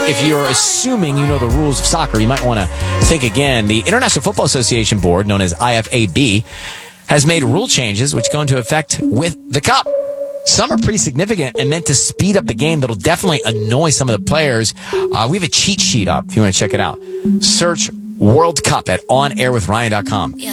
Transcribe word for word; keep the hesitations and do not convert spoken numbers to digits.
if you're assuming you know the rules of soccer, you might want to think again. The International Football Association Board, known as I F A B, has made rule changes which go into effect with the Cup. Some are pretty significant and meant to speed up the game that'll definitely annoy some of the players. Uh, we have a cheat sheet up if you want to check it out. Search World Cup at on air with ryan dot com.